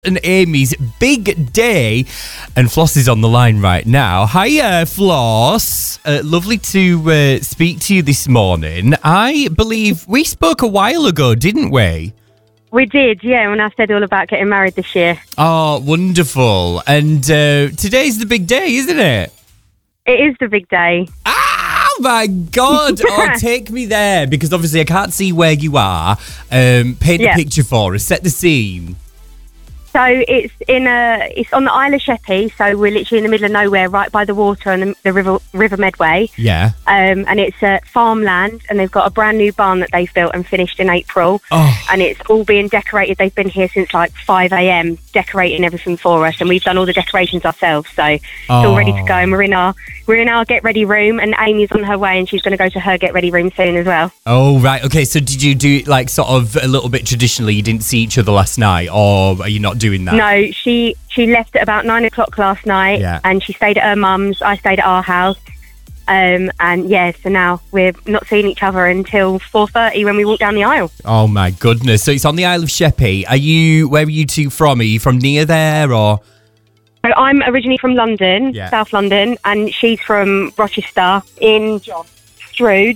And Amy's big day, and Floss is on the line right now. Hiya, Floss. Lovely to speak to you this morning. I believe we spoke a while ago, didn't we? We did, yeah, when I said all about getting married this year. Oh, wonderful. And today's the big day, isn't it? It is the big day. Oh my God. Oh, take me there, because obviously I can't see where you are. Paint the picture for us, set the scene. So it's on the Isle of Sheppey, so we're literally in the middle of nowhere, right by the water and the River Medway. Yeah. And it's farmland, and they've got a brand new barn that they've built and finished in April. Oh. And it's all being decorated. They've been here since like 5 a.m. decorating everything for us, and we've done all the decorations ourselves. So it's all ready to go, and we're in our get ready room, and Amy's on her way, and she's going to go to her get ready room soon as well. Oh, right. Okay, so did you do it like sort of a little bit traditionally? You didn't see each other last night, or are you not doing that? No, she left at about 9 o'clock last night, and she stayed at her mum's. I stayed at our house, and so now we're not seeing each other until 4:30 when we walk down the aisle. Oh my goodness! So it's on the Isle of Sheppey. Where are you two from? Are you from near there, or? So I'm originally from London, South London, and she's from Rochester in Strood.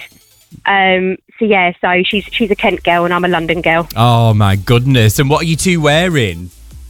So she's a Kent girl and I'm a London girl. Oh my goodness! And what are you two wearing?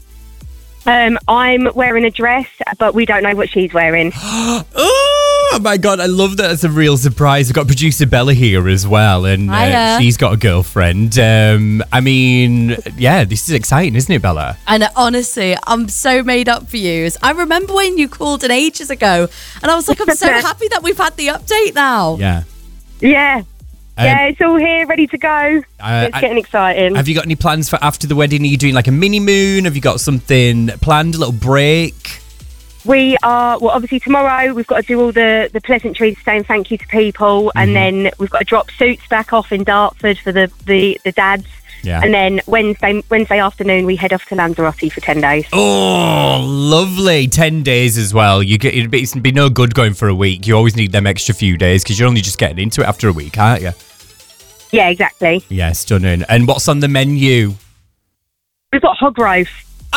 I'm wearing a dress, but we don't know what she's wearing. Oh my God, I love that. It's a real surprise. I've got producer Bella here as well, and she's got a girlfriend. This is exciting, isn't it, Bella? And honestly, I'm so made up for you. I remember when you called in ages ago, and I was like, I'm so happy that we've had the update now. Yeah. Yeah. It's all here, ready to go. It's getting exciting. Have you got any plans for after the wedding? Are you doing like a mini moon? Have you got something planned, a little break? We are, obviously tomorrow we've got to do all the pleasantries saying thank you to people, and then we've got to drop suits back off in Dartford for the dads. Yeah. And then Wednesday afternoon we head off to Lanzarote for 10 days. Oh, lovely. 10 days as well. It'd be no good going for a week. You always need them extra few days because you're only just getting into it after a week, aren't you? Yeah, exactly. Yeah, stunning. And what's on the menu? We've got hog roast.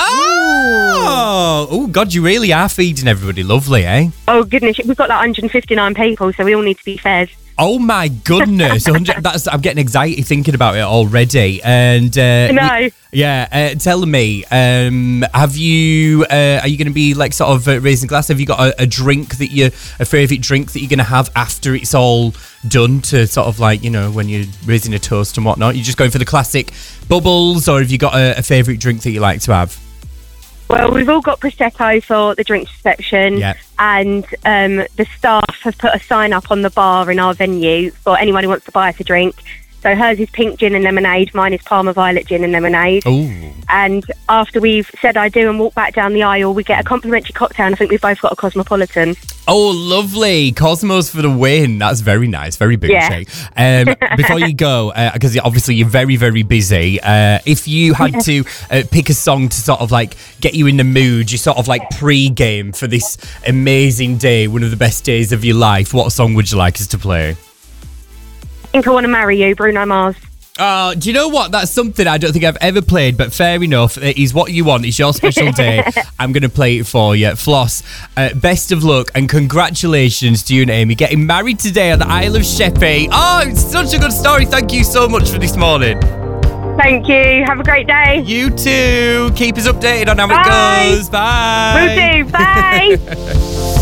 Oh, God, you really are feeding everybody lovely, eh? Oh, goodness. We've got like 159 people, so we all need to be fed. Oh, my goodness. I'm getting anxiety thinking about it already. And no. Tell me, are you going to be like sort of raising a glass? Have you got a drink a favourite drink that you're going to have after it's all done to sort of like, when you're raising a toast and whatnot? You're just going for the classic bubbles, or have you got a favourite drink that you like to have? Well, we've all got Prosecco for the drinks section, and the staff have put a sign up on the bar in our venue for anyone who wants to buy us a drink. So hers is pink gin and lemonade, mine is Parma Violet gin and lemonade. Ooh. And after we've said I do and walk back down the aisle, we get a complimentary cocktail, and I think we've both got a Cosmopolitan. Oh, lovely. Cosmos for the win. That's very nice. Very big shake. Before you go, because obviously you're very, very busy, if you had to pick a song to sort of like get you in the mood, you sort of like pre-game for this amazing day, one of the best days of your life, what song would you like us to play? I think I Want to Marry You, Bruno Mars. Do you know what? That's something I don't think I've ever played, but fair enough. It is what you want. It's your special day. I'm going to play it for you. Floss, best of luck and congratulations to you and Amy getting married today on the Isle of Sheppey. Oh, it's such a good story. Thank you so much for this morning. Thank you. Have a great day. You too. Keep us updated on how it goes. Bye. Will do. Bye.